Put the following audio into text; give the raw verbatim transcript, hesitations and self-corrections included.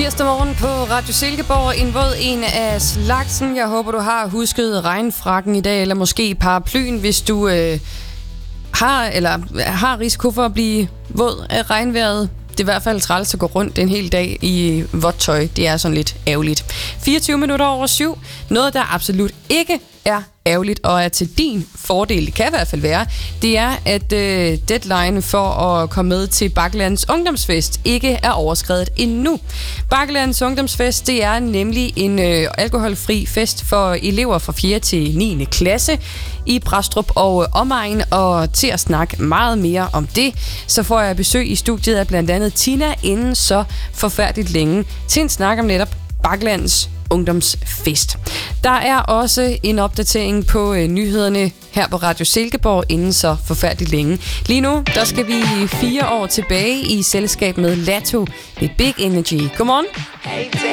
Tirsdag morgen på Radio Silkeborg. En våd en af slagsen. Jeg håber, du har husket regnfrakken i dag, eller måske paraplyen, hvis du øh, har, eller har risiko for at blive våd af regnvejret. Det er i hvert fald træls at gå rundt en hel dag i vådt tøj. Det er sådan lidt ærgerligt. fireogtyve minutter over syv. Noget, der absolut ikke er ærgerligt og er til din fordel, det kan i hvert fald være, det er, at øh, deadline for at komme med til Bakkelands Ungdomsfest ikke er overskredet endnu. Bakkelands Ungdomsfest, det er nemlig en øh, alkoholfri fest for elever fra fjerde til niende klasse i Brastrup og omegn, og til at snakke meget mere om det, så får jeg besøg i studiet af blandt andet Tina inden så forfærdeligt længe til en snak om netop Bakkelands Ungdomsfest. Der er også en opdatering på øh, nyhederne her på Radio Silkeborg inden så forfærdeligt længe. Lige nu, der skal vi fire år tilbage i selskab med Latto. Det er Big Energy. Godmorgen.